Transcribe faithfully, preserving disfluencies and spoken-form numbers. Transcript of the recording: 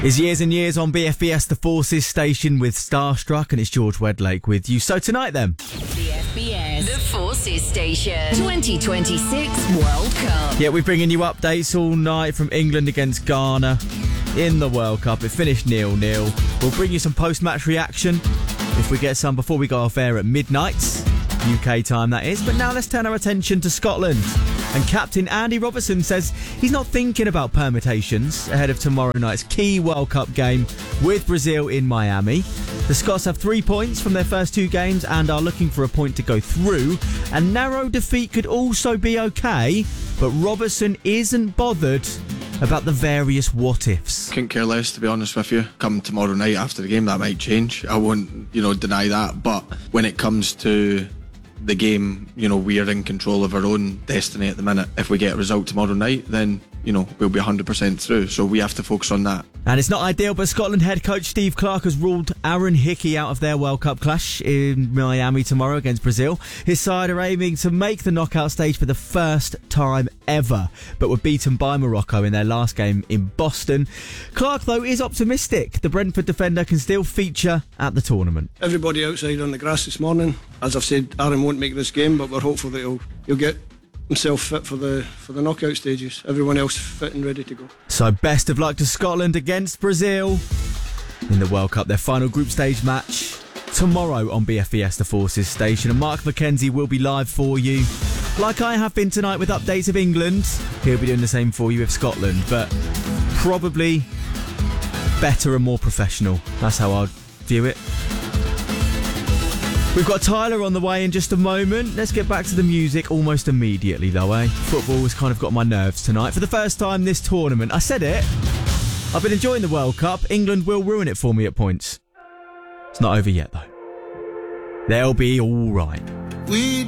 It's Years and Years on B F B S, the Forces station with Starstruck, and it's George Wedlake with you. So tonight then. B F B S, the Forces station, twenty twenty-six World Cup. Yeah, we're bringing you updates all night from England against Ghana in the World Cup. It finished nil nil. We'll bring you some post-match reaction if we get some before we go off air at midnight, U K time that is. But now let's turn our attention to Scotland. And Captain Andy Robertson says he's not thinking about permutations ahead of tomorrow night's key World Cup game with Brazil in Miami. The Scots have three points from their first two games and are looking for a point to go through. A narrow defeat could also be okay, but Robertson isn't bothered about the various what-ifs. Couldn't care less, to be honest with you. Come tomorrow night after the game, that might change. I won't, you know, deny that. But when it comes to the game, you know, we're in control of our own destiny at the minute. If we get a result tomorrow night, then, you know, we'll be one hundred percent through. So we have to focus on that. And it's not ideal, but Scotland head coach Steve Clarke has ruled Aaron Hickey out of their World Cup clash in Miami tomorrow against Brazil. His side are aiming to make the knockout stage for the first time ever, but were beaten by Morocco in their last game in Boston. Clarke, though, is optimistic. The Brentford defender can still feature at the tournament. Everybody outside on the grass this morning. As I've said, Aaron won't make this game, but we're hopeful that he'll, he'll get himself fit for the for the knockout stages. Everyone else fit and ready to go. So best of luck to Scotland against Brazil in the World Cup, their final group stage match tomorrow on B F B S, the Forces station. And Mark McKenzie will be live for you, like I have been tonight with updates of England. He'll be doing the same for you with Scotland, but probably better and more professional. That's how I'd view it. We've got Tyler on the way in just a moment. Let's get back to the music almost immediately, though, eh? Football has kind of got my nerves tonight. For the first time this tournament, I said it, I've been enjoying the World Cup. England will ruin it for me at points. It's not over yet, though. They'll be all right. We